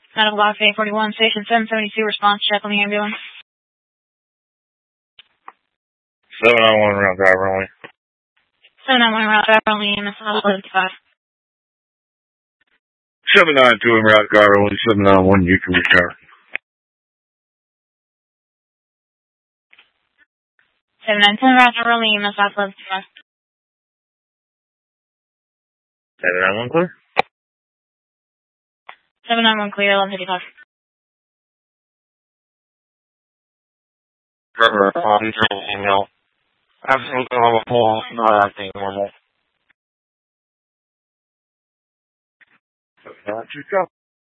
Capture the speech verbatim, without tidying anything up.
Medical box eight forty-one, station seven seventy-two, response check on the ambulance. seven nine one route driver only. seven nine one route driver only, E M S eleven fifty-five. seven nine two in route driver only, seven nine one, you can recover. seven nine ten route driver only, E M S eleven fifty-five. seven nine one clear? seven nine one clear, eleven fifty-five. Driver, uh, email. Absolutely level four, not acting normal. Got you, go.